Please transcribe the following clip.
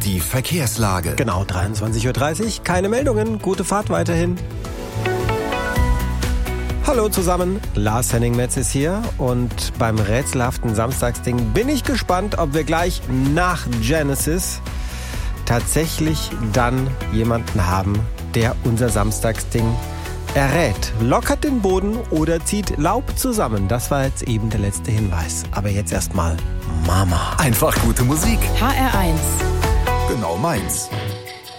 die Verkehrslage. Genau, 23.30 Uhr. Keine Meldungen. Gute Fahrt weiterhin. Hallo zusammen, Lars Henning-Metz ist hier und beim rätselhaften Samstagsding bin ich gespannt, ob wir gleich nach Genesis tatsächlich dann jemanden haben, der unser Samstagsding errät. Lockert den Boden oder zieht Laub zusammen. Das war jetzt eben der letzte Hinweis. Aber jetzt erstmal Mama. Einfach gute Musik. HR1. Genau meins.